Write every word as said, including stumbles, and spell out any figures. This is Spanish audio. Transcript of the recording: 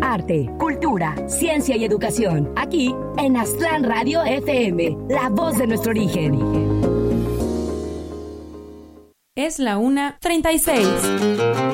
arte, cultura, ciencia y educación. Aquí en Aztlán Radio F M, la voz de nuestro origen. Es la una treinta y seis.